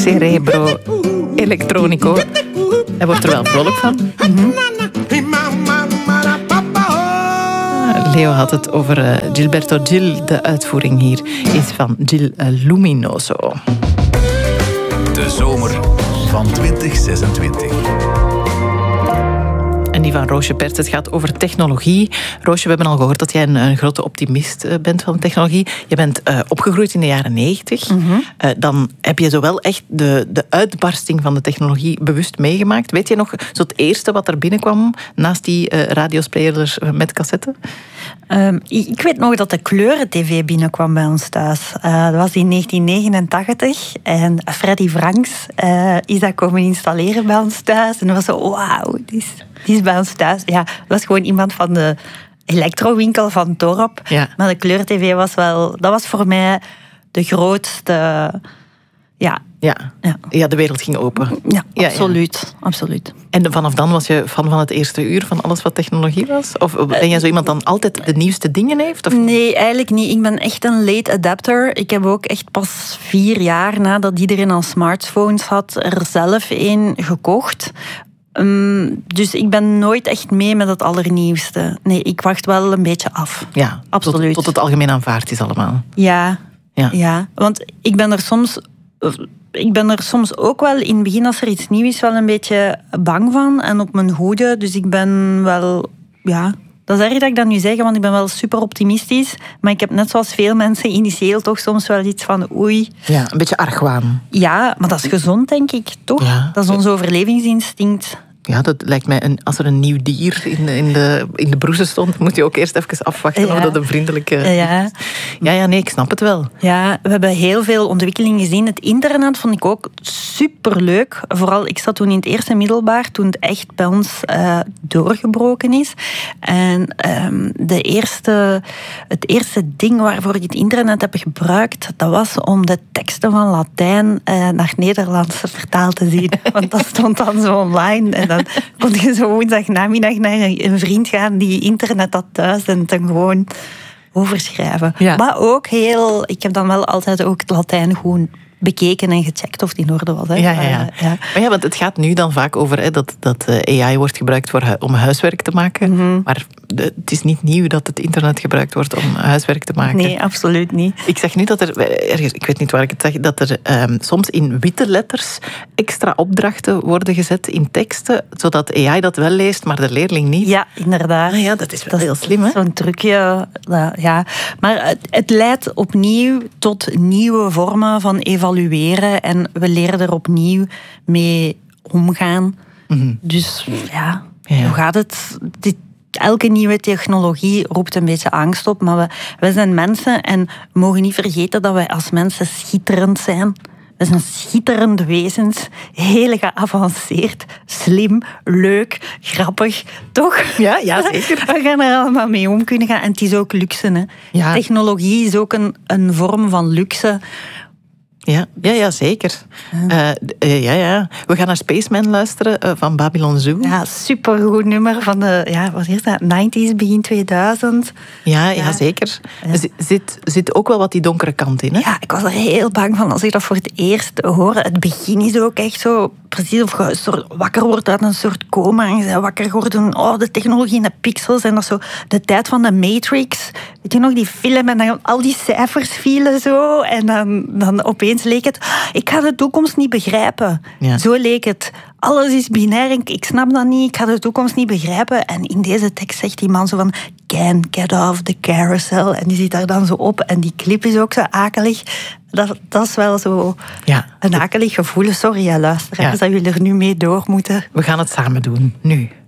Cerebro Electronico. Hij wordt er wel vrolijk van. Leo had het over Gilberto Gil. De uitvoering hier is van Gil Luminoso. De zomer van 2026. En die van Roosje Perts. Het gaat over technologie. Roosje, we hebben al gehoord dat jij een grote optimist bent van technologie. Je bent opgegroeid in de jaren 90. Dan heb je zowel echt de uitbarsting van de technologie bewust meegemaakt. Weet je nog zo het eerste wat er binnenkwam naast die radiospelers met cassetten? Ik weet nog dat de kleuren-tv binnenkwam bij ons thuis. Dat was in 1989. En Freddy Franks is dat komen installeren bij ons thuis. En dat was zo, wauw, die is bij ons thuis. Ja, dat was gewoon iemand van de elektrowinkel van het dorp. Ja. Maar de kleur-tv was wel... Dat was voor mij de grootste... Ja, de wereld ging open. Ja, absoluut. Absoluut. En vanaf dan was je fan van het eerste uur, van alles wat technologie was? Of ben jij zo iemand dan altijd de nieuwste dingen heeft? Of? Nee, eigenlijk niet. Ik ben echt een late adapter. Ik heb ook echt pas 4 jaar nadat iedereen al smartphones had, er zelf een gekocht. Dus ik ben nooit echt mee met het allernieuwste. Nee, ik wacht wel een beetje af. Ja, absoluut. Tot het algemeen aanvaard is allemaal. Ja. Want ik ben er soms ook wel in het begin, als er iets nieuws is, wel een beetje bang van en op mijn hoede. Dus ik ben wel... Ja, dat is erg dat ik dat nu zeg, want ik ben wel super optimistisch. Maar ik heb net zoals veel mensen initieel toch soms wel iets van oei. Ja, een beetje argwaan. Ja, maar dat is gezond, denk ik, toch? Ja. Dat is ons overlevingsinstinct. Ja, dat lijkt mij, als er een nieuw dier in de broezen stond, moet je ook eerst even afwachten of dat een vriendelijke... Ja, nee, ik snap het wel. Ja, we hebben heel veel ontwikkelingen gezien. Het internet vond ik ook superleuk. Vooral, ik zat toen in het eerste middelbaar, toen het echt bij ons doorgebroken is. En het eerste ding waarvoor ik het internet heb gebruikt, dat was om de teksten van Latijn naar Nederlands vertaald te zien. Want dat stond dan zo online. En dan kon je zo woensdagnamiddag naar een vriend gaan die internet had thuis en het dan gewoon overschrijven. Ja. Maar ook ik heb dan wel altijd ook het Latijn gewoon bekeken en gecheckt of het in orde was. Hè. Ja. Maar ja, want het gaat nu dan vaak over dat AI wordt gebruikt om huiswerk te maken. Mm-hmm. Maar het is niet nieuw dat het internet gebruikt wordt om huiswerk te maken. Nee, absoluut niet. Ik zag nu dat er ergens, ik weet niet waar ik het zag, dat er soms in witte letters extra opdrachten worden gezet in teksten, zodat AI dat wel leest, maar de leerling niet. Ja, inderdaad. Ja, dat is wel heel slim, hè? Zo'n trucje. Ja. Maar het leidt opnieuw tot nieuwe vormen van evalueren en we leren er opnieuw mee omgaan. Mm-hmm. Dus hoe gaat het? Elke nieuwe technologie roept een beetje angst op, maar we zijn mensen en we mogen niet vergeten dat wij als mensen schitterend zijn. We zijn schitterende wezens, heel geavanceerd, slim, leuk, grappig, toch? Ja, zeker. We gaan er allemaal mee om kunnen gaan en het is ook luxe. Hè? Ja. Technologie is ook een vorm van luxe. Ja, zeker. We gaan naar Spaceman luisteren van Babylon Zoo. Ja, supergoed nummer van de, wat is dat, 90s, begin 2000. Ja, zeker. Er zit ook wel wat die donkere kant in, hè? Ja, ik was er heel bang van als ik dat voor het eerst hoorde. Het begin is ook echt zo, precies of je een soort wakker wordt uit een soort coma en je bent wakker geworden, de technologie en de pixels en dat zo, de tijd van de Matrix. Weet je nog, die film en dan al die cijfers vielen zo en dan opeens leek het, ik ga de toekomst niet begrijpen. Ja. Zo leek het. Alles is binair, ik snap dat niet, ik ga de toekomst niet begrijpen. En in deze tekst zegt die man zo van, can't get off the carousel. En die zit daar dan zo op. En die clip is ook zo akelig. Dat is wel zo een akelig gevoel. Sorry, luisteraars, dat jullie er nu mee door moeten. We gaan het samen doen, nu.